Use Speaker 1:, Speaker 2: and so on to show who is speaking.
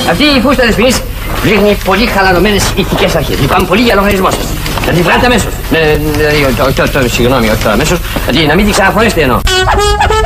Speaker 1: Αυτή η φούστα της ποινής δείχνει πολύ χαλαρωμένες ηθικές αρχές. Λυπάμαι πολύ για λογαριασμό σας. Να τη βγάλετε αμέσως. Δηλαδή, συγγνώμη, όχι τώρα αμέσως. Δηλαδή, να μην την ξαναφορέσετε εννοώ.